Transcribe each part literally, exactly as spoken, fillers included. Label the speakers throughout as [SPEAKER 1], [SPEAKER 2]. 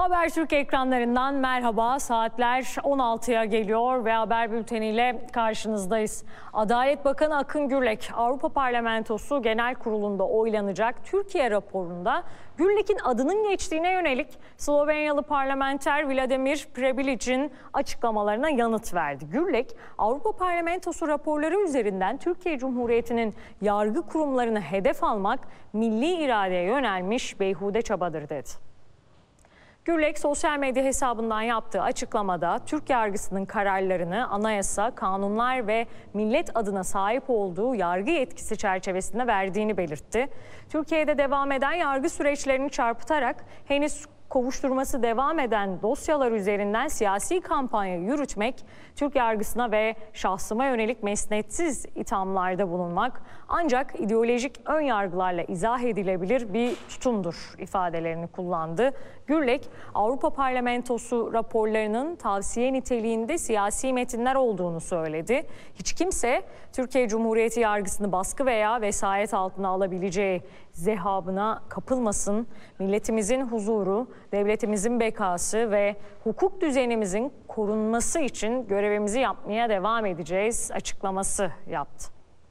[SPEAKER 1] Habertürk ekranlarından merhaba. Saatler on altıya geliyor ve haber bülteniyle karşınızdayız. Adalet Bakanı Akın Gürlek, Avrupa Parlamentosu Genel Kurulu'nda oylanacak Türkiye raporunda Gürlek'in adının geçtiğine yönelik Slovenyalı parlamenter Vladimir Prebilic'in açıklamalarına yanıt verdi. Gürlek, Avrupa Parlamentosu raporları üzerinden Türkiye Cumhuriyeti'nin yargı kurumlarını hedef almak milli iradeye yönelmiş beyhude çabadır dedi. Gürlek sosyal medya hesabından yaptığı açıklamada Türk yargısının kararlarını anayasa, kanunlar ve millet adına sahip olduğu yargı yetkisi çerçevesinde verdiğini belirtti. Türkiye'de devam eden yargı süreçlerini çarpıtarak henüz kovuşturması devam eden dosyalar üzerinden siyasi kampanya yürütmek, Türk yargısına ve şahsıma yönelik mesnetsiz ithamlarda bulunmak ancak ideolojik ön yargılarla izah edilebilir bir tutumdur ifadelerini kullandı. Gürlek, Avrupa Parlamentosu raporlarının tavsiye niteliğinde siyasi metinler olduğunu söyledi. Hiç kimse Türkiye Cumhuriyeti yargısını baskı veya vesayet altına alabileceği zehabına kapılmasın. Milletimizin huzuru, devletimizin bekası ve hukuk düzenimizin korunması için görevimizi yapmaya devam edeceğiz açıklaması yaptı.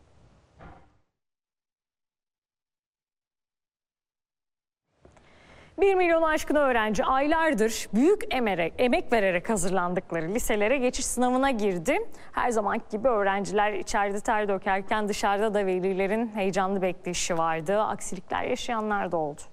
[SPEAKER 1] Bir milyon aşkın öğrenci aylardır büyük emerek, emek vererek hazırlandıkları liselere geçiş sınavına girdi. Her zamanki gibi öğrenciler içeride ter dökerken dışarıda da velilerin heyecanlı bekleyişi vardı. Aksilikler yaşayanlar da oldu.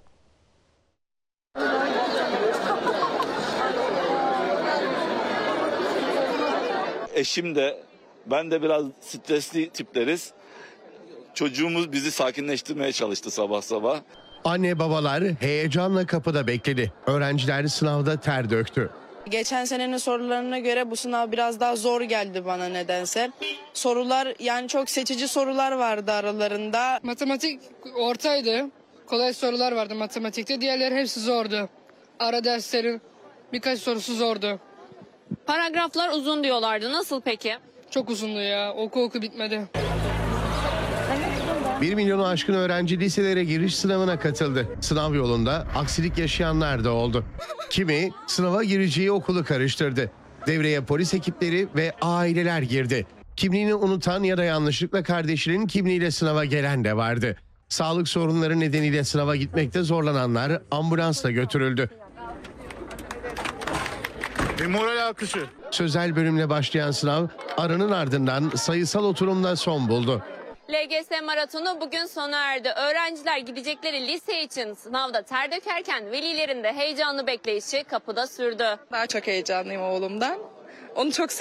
[SPEAKER 2] Eşim de ben de biraz stresli tipleriz. Çocuğumuz bizi sakinleştirmeye çalıştı sabah sabah.
[SPEAKER 3] Anne babalar heyecanla kapıda bekledi. Öğrenciler sınavda ter döktü.
[SPEAKER 4] Geçen senenin sorularına göre bu sınav biraz daha zor geldi bana nedense. Sorular, yani çok seçici sorular vardı aralarında.
[SPEAKER 5] Matematik ortaydı. Kolay sorular vardı matematikte. Diğerleri hepsi zordu. Ara derslerin birkaç sorusu zordu.
[SPEAKER 6] Paragraflar uzun diyorlardı. Nasıl peki?
[SPEAKER 5] Çok uzundu ya. Oku oku bitmedi.
[SPEAKER 3] Bir milyonu aşkın öğrenci liselere giriş sınavına katıldı. Sınav yolunda aksilik yaşayanlar da oldu. Kimi sınava gireceği okulu karıştırdı. Devreye polis ekipleri ve aileler girdi. Kimliğini unutan ya da yanlışlıkla kardeşinin kimliğiyle sınava gelen de vardı. Sağlık sorunları nedeniyle sınava gitmekte zorlananlar ambulansla götürüldü.
[SPEAKER 7] Bir moral alkışı.
[SPEAKER 3] Sözel bölümle başlayan sınav aranın ardından sayısal oturumda son buldu.
[SPEAKER 6] L G S maratonu bugün sona erdi. Öğrenciler gidecekleri lise için sınavda ter dökerken velilerin de heyecanlı bekleyişi kapıda sürdü.
[SPEAKER 4] Daha çok heyecanlıyım oğlumdan. Onu çok